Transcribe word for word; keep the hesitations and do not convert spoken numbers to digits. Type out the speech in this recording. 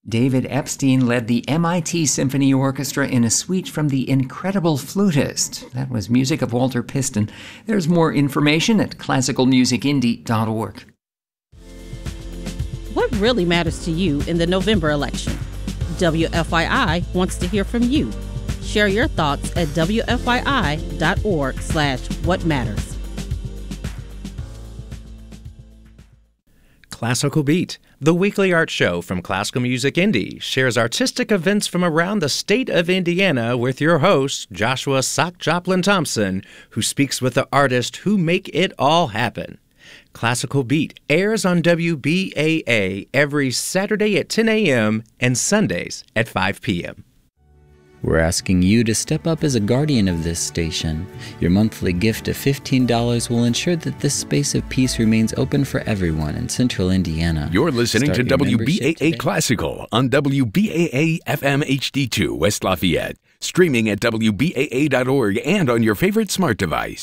David Epstein led the M I T Symphony Orchestra in a suite from The Incredible Flutist. That was music of Walter Piston. There's more information at classical music indie dot org. What really matters to you in the November election? W F I I wants to hear from you. Share your thoughts at W F I I dot org slash what matters. Classical Beat, the weekly art show from Classical Music Indie, shares artistic events from around the state of Indiana with your host, Joshua Sock Joplin Thompson, who speaks with the artists who make it all happen. Classical Beat airs on W B A A every Saturday at ten a.m. and Sundays at five p.m. We're asking you to step up as a guardian of this station. Your monthly gift of fifteen dollars will ensure that this space of peace remains open for everyone in central Indiana. You're listening Start to your W B A A membership Classical on W B A A F M H D two West Lafayette. Streaming at W B A A dot org and on your favorite smart device.